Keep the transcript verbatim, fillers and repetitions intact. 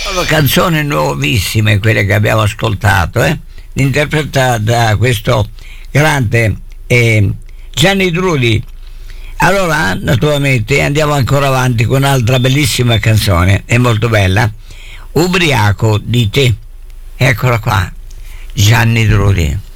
Sono canzoni nuovissime quelle che abbiamo ascoltato, eh? Interpretate da questo grande eh, Gianni Drudi. Allora, naturalmente, andiamo ancora avanti con un'altra bellissima canzone, è molto bella, Ubriaco di te. Eccola qua, Gianni Drudi.